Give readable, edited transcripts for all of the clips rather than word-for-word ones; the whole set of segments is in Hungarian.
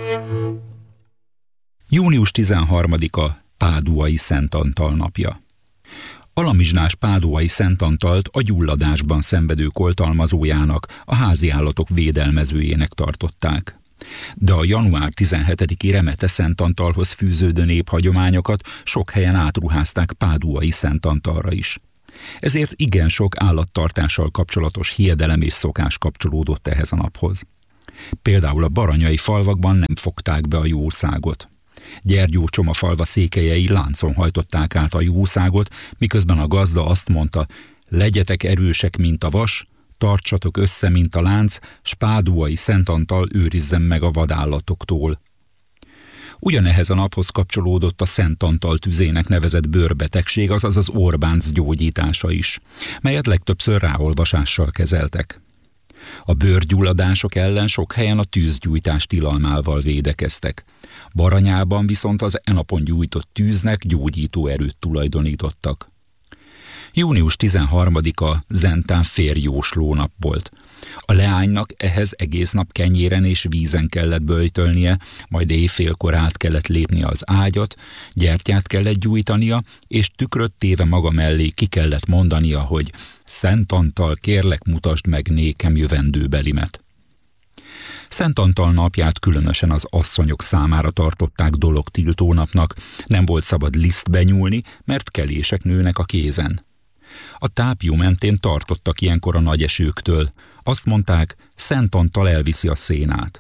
Június 13-a Páduai Szent Antal napja. Alamizsnás páduai Szent Antalt a gyulladásban szenvedő oltalmazójának, a háziállatok védelmezőjének tartották. De a január 17-i Remete Szent Antalhoz fűződő néphagyományokat sok helyen átruházták Páduai Szent Antalra is. Ezért igen sok állattartással kapcsolatos hiedelem és szokás kapcsolódott ehhez a naphoz. Például a baranyai falvakban nem fogták be a jószágot. Gyergyócsoma falva székelyei láncon hajtották át a jószágot, miközben a gazda azt mondta: legyetek erősek, mint a vas, tartsatok össze, mint a lánc, s Páduai Szent Antal őrizzen meg a vadállatoktól. Ugyanehhez a naphoz kapcsolódott a Szent Antal tüzének nevezett bőrbetegség, azaz az Orbánc gyógyítása is, melyet legtöbbször ráolvasással kezeltek. A bőrgyulladások ellen sok helyen a tűzgyújtás tilalmával védekeztek. Baranyában viszont az napon gyújtott tűznek gyógyító erőt tulajdonítottak. Június 13-a Zentán férjjósló nap volt. A leánynak ehhez egész nap kenyéren és vízen kellett böjtölnie, majd éjfélkor át kellett lépnie az ágyat, gyertyát kellett gyújtania, és tükröt téve maga mellé ki kellett mondania, hogy Szent Antal, kérlek, mutasd meg nékem jövendőbelimet. Szent Antal napját különösen az asszonyok számára tartották dologtiltó napnak, nem volt szabad lisztbe nyúlni, mert kelések nőnek a kézen. A tápjú mentén tartottak ilyenkor a nagy esőktől. Azt mondták, Szent Antal elviszi a szénát.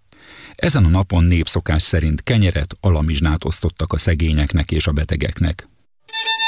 Ezen a napon népszokás szerint kenyeret, alamizsnát osztottak a szegényeknek és a betegeknek.